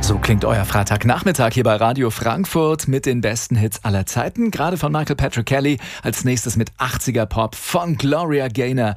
So klingt euer Freitagnachmittag hier bei Radio Frankfurt mit den besten Hits aller Zeiten. Gerade von Michael Patrick Kelly. Als nächstes mit 80er Pop von Gloria Gaynor.